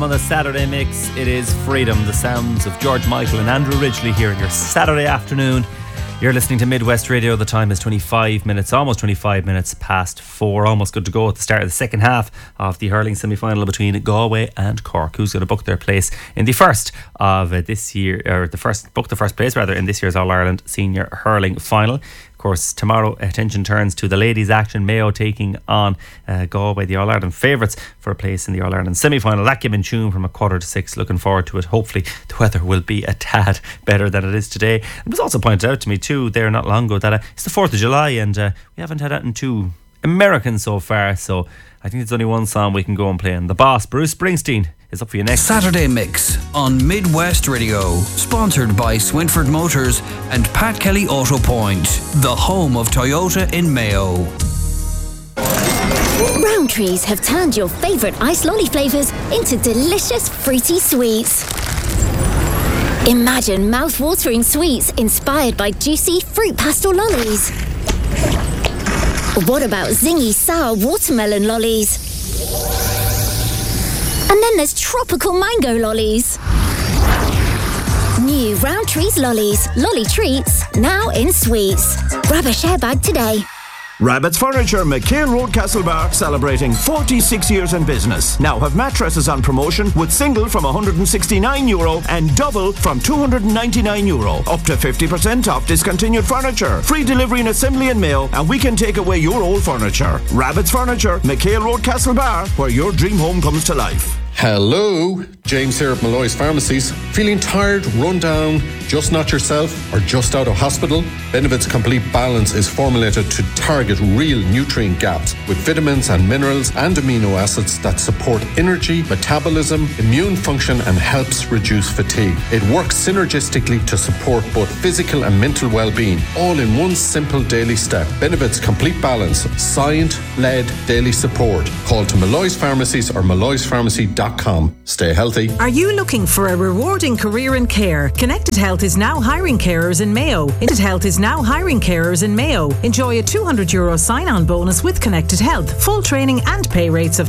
On the Saturday mix, it is Freedom, the sounds of George Michael and Andrew Ridgeley here in your Saturday afternoon. You're listening to Midwest Radio. The time is 25 minutes, almost 25 minutes past 4. Almost good to go at the start of the second half of the hurling semi-final between Galway and Cork. Who's going to book their place in the first of this year, or the first place in this year's All-Ireland Senior Hurling Final. Of course, tomorrow attention turns to the ladies' action. Mayo taking on Galway, the All-Ireland favourites for a place in the All-Ireland semi-final. That came in tune from 5:45. Looking forward to it. Hopefully the weather will be a tad better than it is today. It was also pointed out to me too there not long ago that it's the 4th of July and we haven't had anything too American so far, so I think there's only one song we can go and play, and the boss, Bruce Springsteen, is up for you next. Saturday Mix on Midwest Radio, sponsored by Swinford Motors and Pat Kelly Auto Point, the home of Toyota in Mayo. Rowntree's have turned your favourite ice lolly flavours into delicious fruity sweets. Imagine mouth-watering sweets inspired by juicy fruit pastel lollies. What about zingy sour watermelon lollies? And then there's tropical mango lollies. New Rowntree's lollies, lolly treats, now in sweets. Grab a share bag today. Rabbit's Furniture, McHale Road, Castlebar, celebrating 46 years in business. Now have mattresses on promotion with single from €169 and double from €299. Up to 50% off discontinued furniture. Free delivery and assembly in Mayo, and we can take away your old furniture. Rabbit's Furniture, McHale Road, Castlebar, where your dream home comes to life. Hello, James here at Malloy's Pharmacies. Feeling tired, run down, just not yourself, or just out of hospital? Benevit's Complete Balance is formulated to target real nutrient gaps with vitamins and minerals and amino acids that support energy, metabolism, immune function, and helps reduce fatigue. It works synergistically to support both physical and mental well-being, all in one simple daily step. Benevit's Complete Balance, science-led daily support. Call to Malloy's Pharmacies or malloyspharmacy.com. Stay healthy. Are you looking for a rewarding career in care? Connected Health is now hiring carers in Mayo. Connected Health is now hiring carers in Mayo. Enjoy a €200 sign-on bonus with Connected Health. Full training and pay rates of